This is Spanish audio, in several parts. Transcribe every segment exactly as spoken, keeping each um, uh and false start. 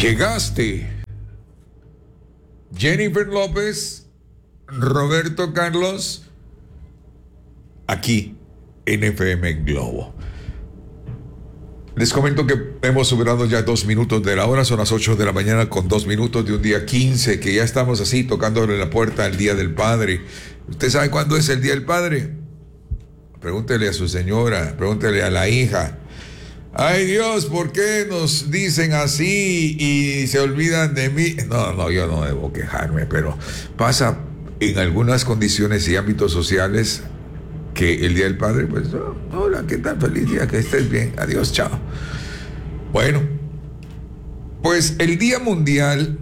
Llegaste. Jennifer López, Roberto Carlos, aquí en F M Globo. Les comento que hemos superado ya dos minutos de la hora, son las ocho de la mañana con dos minutos de un día quince, que ya estamos así tocándole la puerta al Día del Padre. ¿Usted sabe cuándo es el Día del Padre? Pregúntele a su señora, pregúntele a la hija. Ay Dios, ¿por qué nos dicen así y se olvidan de mí? No, no, yo no debo quejarme, pero pasa en algunas condiciones y ámbitos sociales que el Día del Padre, pues, oh, hola, ¿qué tal? Feliz día, que estés bien, adiós, chao. Bueno, pues el Día Mundial,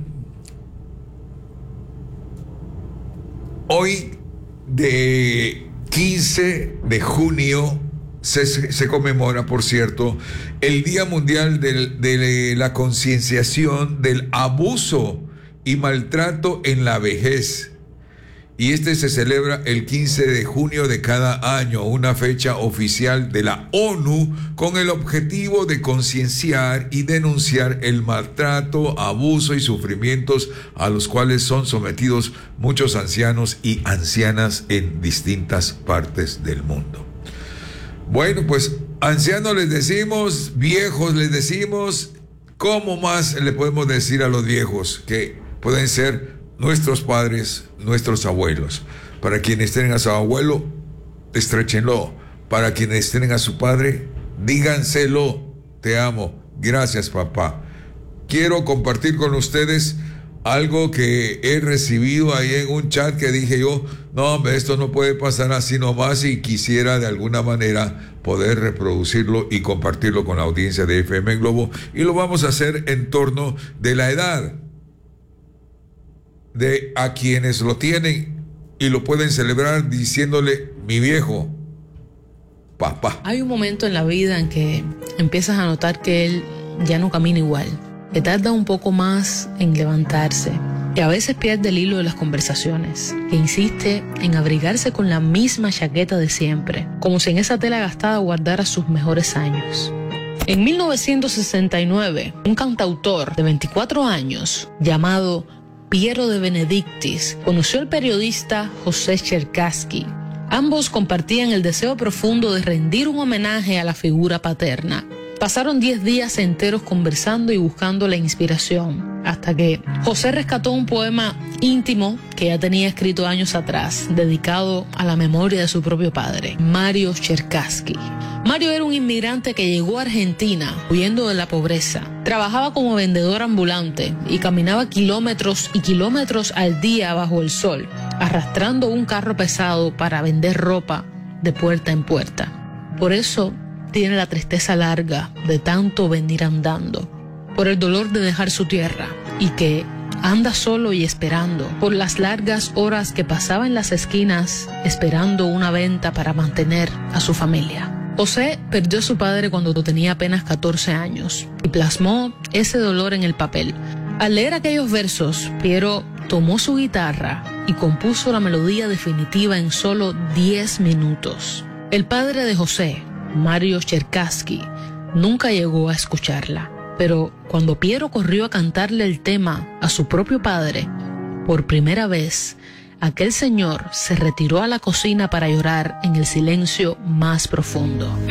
hoy de quince de junio, Se, se conmemora, por cierto, el Día Mundial de, de la Concienciación del Abuso y Maltrato en la Vejez. Y este se celebra el quince de junio de cada año, una fecha oficial de la ONU con el objetivo de concienciar y denunciar el maltrato, abuso y sufrimientos a los cuales son sometidos muchos ancianos y ancianas en distintas partes del mundo. Bueno, pues ancianos les decimos, viejos les decimos, ¿cómo más le podemos decir a los viejos? Que pueden ser nuestros padres, nuestros abuelos. Para quienes tienen a su abuelo, estréchenlo. Para quienes tienen a su padre, díganselo, te amo, gracias papá. Quiero compartir con ustedes algo que he recibido ahí en un chat que dije yo, no hombre, esto no puede pasar así nomás, y quisiera de alguna manera poder reproducirlo y compartirlo con la audiencia de F M Globo, y lo vamos a hacer en torno de la edad de a quienes lo tienen y lo pueden celebrar diciéndole mi viejo, papá. Hay un momento en la vida en que empiezas a notar que él ya no camina igual, que tarda un poco más en levantarse, que a veces pierde el hilo de las conversaciones, que insiste en abrigarse con la misma chaqueta de siempre, como si en esa tela gastada guardara sus mejores años. En mil novecientos sesenta y nueve, un cantautor de veinticuatro años llamado Piero de Benedictis conoció al periodista José Cherkassky. Ambos compartían el deseo profundo de rendir un homenaje a la figura paterna. Pasaron diez días enteros conversando y buscando la inspiración, hasta que José rescató un poema íntimo que ya tenía escrito años atrás, dedicado a la memoria de su propio padre, Mario Cherkassky. Mario era un inmigrante que llegó a Argentina huyendo de la pobreza. Trabajaba como vendedor ambulante y caminaba kilómetros y kilómetros al día bajo el sol, arrastrando un carro pesado para vender ropa de puerta en puerta. Por eso tiene la tristeza larga de tanto venir andando, por el dolor de dejar su tierra, y que anda solo y esperando, por las largas horas que pasaba en las esquinas esperando una venta para mantener a su familia. José perdió a su padre cuando tenía apenas catorce años y plasmó ese dolor en el papel. Al leer aquellos versos, Piero tomó su guitarra y compuso la melodía definitiva en solo diez minutos. El padre de José, Mario Cherkassky, nunca llegó a escucharla, pero cuando Piero corrió a cantarle el tema a su propio padre, por primera vez, aquel señor se retiró a la cocina para llorar en el silencio más profundo.